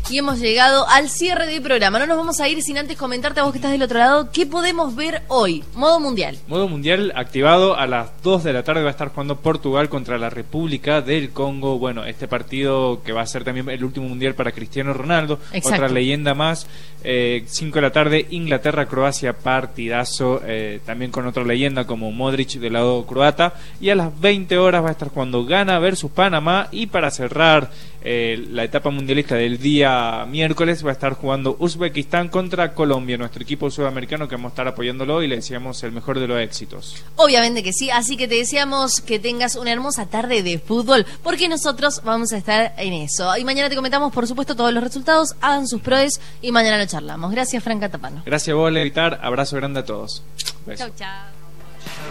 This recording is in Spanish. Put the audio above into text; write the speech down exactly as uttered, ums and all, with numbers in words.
Y hemos llegado al cierre del programa. No nos vamos a ir sin antes comentarte a vos que estás del otro lado, ¿qué podemos ver hoy? Modo mundial. Modo mundial activado a las dos de la tarde, va a estar jugando Portugal contra la República del Congo. Bueno, este partido que va a ser también el último mundial para Cristiano Ronaldo. Exacto. Otra leyenda más. Eh, cinco de la tarde, Inglaterra-Croacia, partidazo. Eh, también con otra leyenda como Modric del lado croata. Y a las veinte horas va a estar jugando Ghana versus Panamá. Y para cerrar eh, la etapa mundialista del día miércoles va a estar jugando Uzbekistán contra Colombia, nuestro equipo sudamericano, que vamos a estar apoyándolo y le deseamos el mejor de los éxitos. Obviamente que sí, así que te deseamos que tengas una hermosa tarde de fútbol, porque nosotros vamos a estar en eso. Y mañana te comentamos, por supuesto, todos los resultados, hagan sus pros y mañana lo charlamos. Gracias, Franca Tapano. Gracias a vos, Levitar. Abrazo grande a todos. Chau, chau.